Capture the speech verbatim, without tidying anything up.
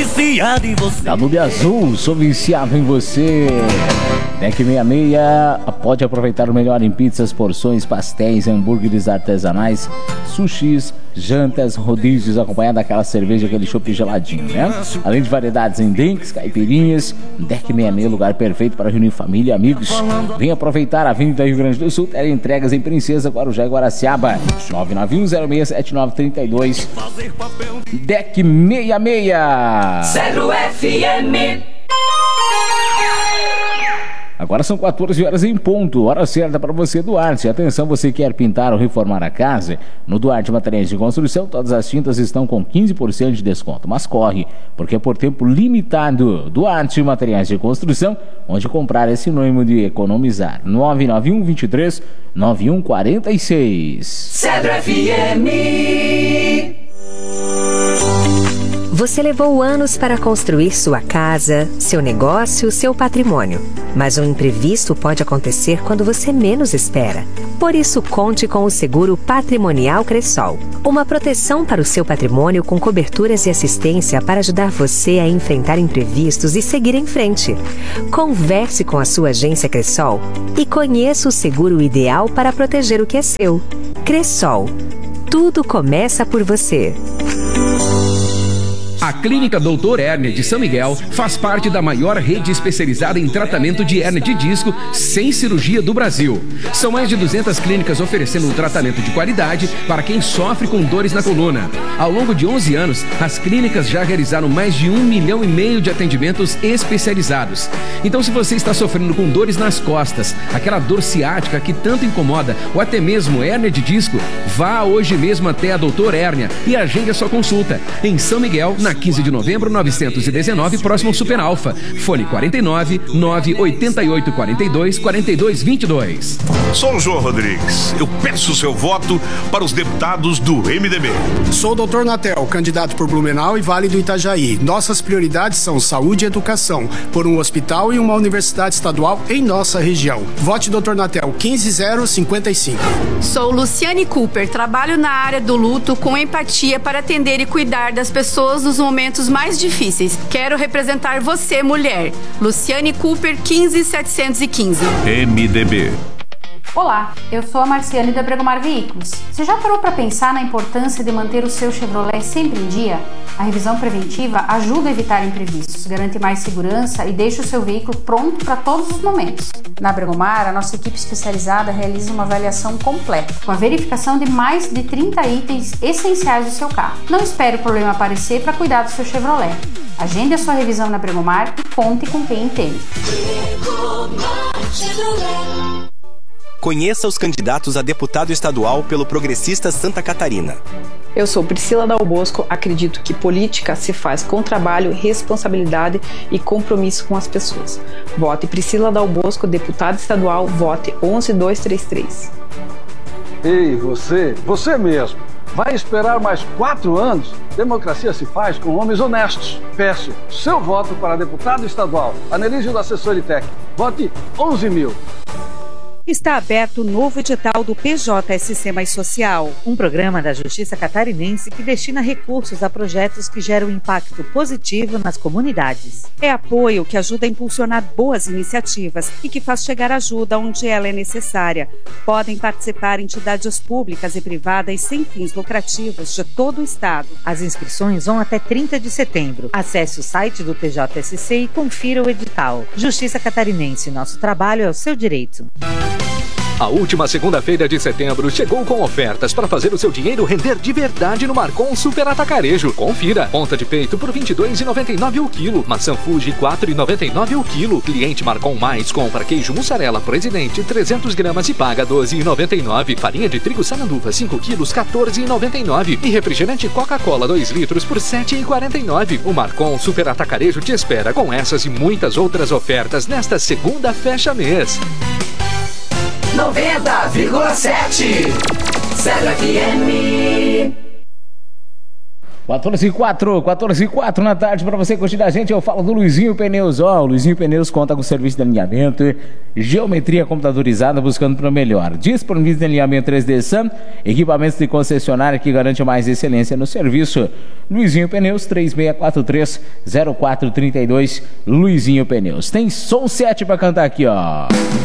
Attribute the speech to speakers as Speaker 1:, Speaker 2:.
Speaker 1: viciado em você.
Speaker 2: Danube Azul, sou viciado em você. Deck sessenta e seis, pode aproveitar o melhor em pizzas, porções, pastéis, hambúrgueres artesanais, sushis, jantas, rodízios, acompanhado daquela cerveja, aquele chopp geladinho, né? Além de variedades em drinks, caipirinhas. Deck sessenta e seis, lugar perfeito para reunir família e amigos. Venha aproveitar a Avenida Rio Grande do Sul, terá entregas em Princesa, Guarujá e Guaraciaba. nove nove um zero seis sete nove três dois. Deck sessenta e seis.
Speaker 3: Zero F M.
Speaker 2: Agora são quatorze horas em ponto, hora certa para você, Duarte. Atenção, você quer pintar ou reformar a casa? No Duarte Materiais de Construção, todas as tintas estão com quinze por cento de desconto. Mas corre, porque é por tempo limitado. Duarte Materiais de Construção, onde comprar é sinônimo de economizar. nove nove um dois três nove um quatro seis.
Speaker 3: Cedro F M.
Speaker 4: Você levou anos para construir sua casa, seu negócio, seu patrimônio. Mas um imprevisto pode acontecer quando você menos espera. Por isso, conte com o seguro Patrimonial Cressol. Uma proteção para o seu patrimônio com coberturas e assistência para ajudar você a enfrentar imprevistos e seguir em frente. Converse com a sua agência Cressol e conheça o seguro ideal para proteger o que é seu. Cressol. Tudo começa por você.
Speaker 5: A Clínica Doutor Hérnia de São Miguel faz parte da maior rede especializada em tratamento de hérnia de disco sem cirurgia do Brasil. São mais de duzentas clínicas oferecendo um tratamento de qualidade para quem sofre com dores na coluna. Ao longo de onze anos, as clínicas já realizaram mais de um milhão e meio de atendimentos especializados. Então, se você está sofrendo com dores nas costas, aquela dor ciática que tanto incomoda, ou até mesmo hérnia de disco, vá hoje mesmo até a Doutor Hérnia e agende a sua consulta em São Miguel, na quinze de novembro, novecentos e dezenove, próximo ao Super Alfa. Fone quarenta e nove, nove oito oito, quarenta e dois, quarenta e dois, vinte e dois.
Speaker 6: Sou o João Rodrigues. Eu peço o seu voto para os deputados do M D B.
Speaker 7: Sou o doutor Natel, candidato por Blumenau e Vale do Itajaí. Nossas prioridades são saúde e educação, por um hospital e uma universidade estadual em nossa região. Vote doutor Natel, quinze zero cinquenta e cinco.
Speaker 8: Sou Luciane Cooper, trabalho na área do luto com empatia para atender e cuidar das pessoas nos momentos mais difíceis. Quero representar você, mulher. Luciane Cooper, quinze setecentos e quinze.
Speaker 6: M D B.
Speaker 9: Olá, eu sou a Marciane da Bregomar Veículos. Você já parou para pensar na importância de manter o seu Chevrolet sempre em dia? A revisão preventiva ajuda a evitar imprevistos, garante mais segurança e deixa o seu veículo pronto para todos os momentos. Na Bregomar, a nossa equipe especializada realiza uma avaliação completa, com a verificação de mais de trinta itens essenciais do seu carro. Não espere o problema aparecer para cuidar do seu Chevrolet. Agende a sua revisão na Bregomar e conte com quem entende.
Speaker 10: Conheça os candidatos a deputado estadual pelo Progressista Santa Catarina.
Speaker 11: Eu sou Priscila Dal Bosco, acredito que política se faz com trabalho, responsabilidade e compromisso com as pessoas. Vote Priscila Dal Bosco, deputada estadual, vote onze dois três três.
Speaker 12: Ei, você, você mesmo, vai esperar mais quatro anos? Democracia se faz com homens honestos. Peço seu voto para deputado estadual, Anelísio da Assessoritec. Vote onze mil.
Speaker 13: Está aberto o novo edital do P J S C Mais Social, um programa da Justiça Catarinense que destina recursos a projetos que geram impacto positivo nas comunidades. É apoio que ajuda a impulsionar boas iniciativas e que faz chegar ajuda onde ela é necessária. Podem participar entidades públicas e privadas sem fins lucrativos de todo o estado.
Speaker 14: As inscrições vão até trinta de setembro. Acesse o site do P J S C e confira o edital. Justiça Catarinense, nosso trabalho é o seu direito.
Speaker 15: A última segunda-feira de setembro chegou com ofertas para fazer o seu dinheiro render de verdade no Marcon Super Atacarejo. Confira. Ponta de peito por vinte e dois reais e noventa e nove centavos o quilo. Maçã Fuji quatro reais e noventa e nove centavos o quilo. Cliente Marcon Mais compra queijo mussarela Presidente trezentas gramas e paga doze reais e noventa e nove centavos. Farinha de trigo Sananduva cinco quilos quatorze reais e noventa e nove centavos. E refrigerante Coca-Cola dois litros por sete reais e quarenta e nove centavos. O Marcon Super Atacarejo te espera com essas e muitas outras ofertas nesta segunda fecha mês.
Speaker 3: noventa vírgula sete Cedro F M.
Speaker 2: quatorze e quatro, quatorze e quatro na tarde, para você curtir a gente, eu falo do Luizinho Pneus. Ó, o Luizinho Pneus conta com serviço de alinhamento, geometria computadorizada, buscando para o melhor. Disponível de alinhamento três D S A M, equipamentos de concessionária que garante mais excelência no serviço. Luizinho Pneus, três seis quatro três, zero quatro três dois, Luizinho Pneus. Tem som sete para cantar aqui, ó.